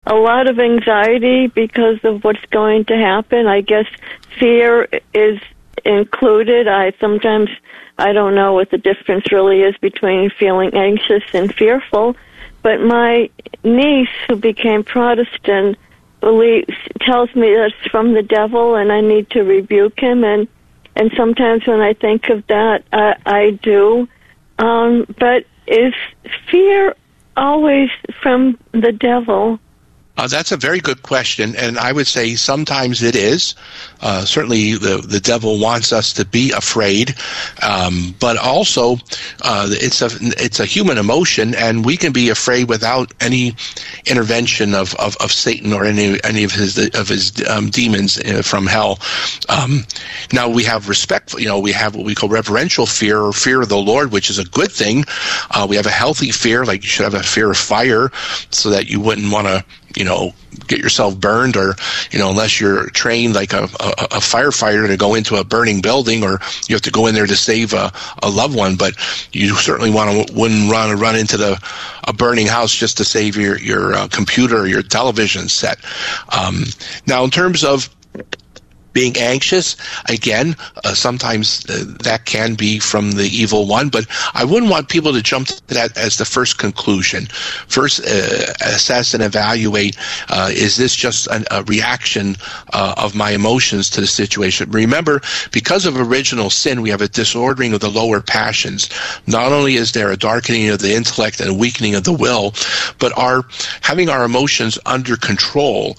a lot of anxiety because of what's going to happen. I guess fear is included. Sometimes I don't know what the difference really is between feeling anxious and fearful. But my niece, who became Protestant, tells me that's from the devil and I need to rebuke him. And sometimes when I think of that, I do. But is fear always from the devil? That's a very good question, and I would say sometimes it is. Certainly the devil wants us to be afraid, but also it's a human emotion, and we can be afraid without any intervention of Satan or any of his demons from hell. Now we have respect. We have what we call reverential fear, or fear of the Lord, which is a good thing. We have a healthy fear, like you should have a fear of fire, so that you wouldn't want to get yourself burned, or, unless you're trained like a firefighter to go into a burning building, or you have to go in there to save a loved one. But you certainly wouldn't run into a burning house just to save your computer or your television set. Now, in terms of being anxious, again, sometimes that can be from the evil one, but I wouldn't want people to jump to that as the first conclusion. First, assess and evaluate, is this just a reaction of my emotions to the situation? Remember, because of original sin, we have a disordering of the lower passions. Not only is there a darkening of the intellect and a weakening of the will, but having our emotions under control,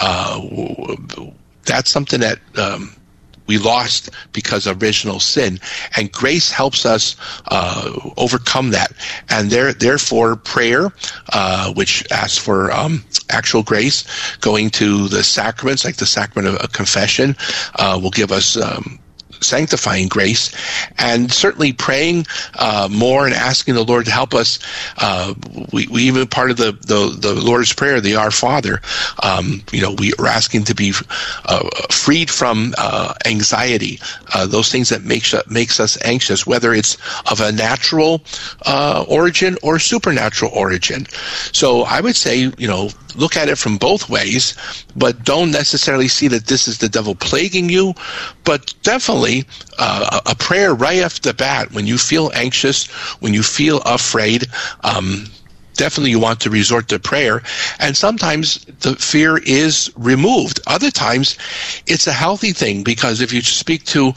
that's something that we lost because of original sin, and grace helps us overcome that. And therefore, prayer, which asks for actual grace, going to the sacraments, like the sacrament of confession, will give us sanctifying grace, and certainly praying more and asking the Lord to help us. We even part of the Lord's Prayer, the Our Father, we are asking to be freed from anxiety, those things that makes us anxious, whether it's of a natural origin or supernatural origin. So I would say, look at it from both ways, but don't necessarily see that this is the devil plaguing you, but definitely a prayer right off the bat when you feel anxious, when you feel afraid. Definitely you want to resort to prayer, and sometimes the fear is removed. Other times it's a healthy thing, because if you speak to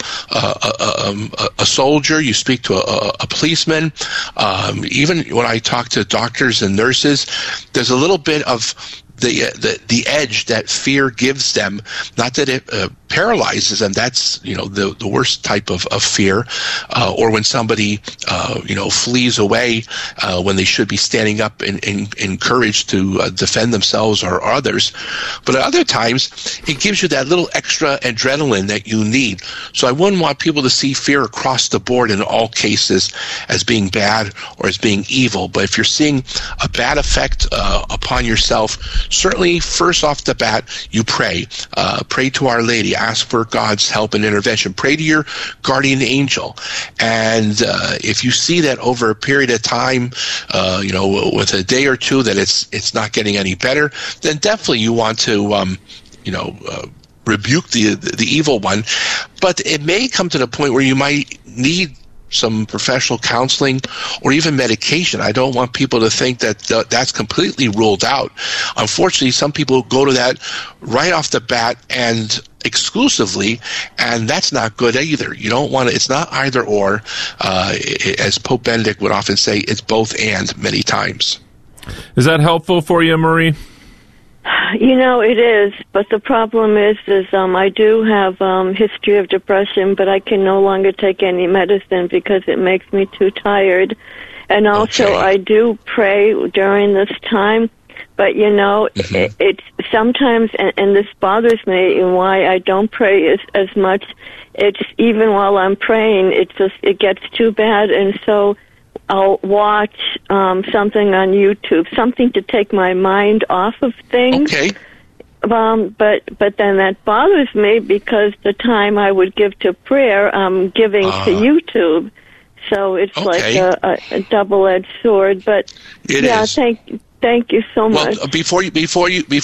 a soldier, you speak to a policeman, even when I talk to doctors and nurses, there's a little bit of the edge that fear gives them. Not that it paralyzes them. That's the worst type of fear. Or when somebody flees away when they should be standing up in courage to defend themselves or others. But at other times it gives you that little extra adrenaline that you need. So I wouldn't want people to see fear across the board in all cases as being bad or as being evil. But if you're seeing a bad effect upon yourself, certainly first off the bat, you pray. Pray to Our Lady. Ask for God's help and intervention. Pray to your guardian angel. And if you see that over a period of time, with a day or two, that it's not getting any better, then definitely you want to, rebuke the evil one. But it may come to the point where you might need some professional counseling or even medication. I don't want people to think that that's completely ruled out. Unfortunately, some people go to that right off the bat and exclusively, and that's not good either. You don't want to, it's not either or. As Pope Benedict would often say, it's both and many times. Is that helpful for you, Marie? It is, but the problem is I do have history of depression, but I can no longer take any medicine because it makes me too tired. And also, okay. I do pray during this time, but it's sometimes, and this bothers me, and why I don't pray as much. It's even while I'm praying, it gets too bad, and so I'll watch something on YouTube, something to take my mind off of things. Okay. But then that bothers me because the time I would give to prayer, I'm giving to YouTube. So it's like a double-edged sword. But it is. Thank you so much. Well, before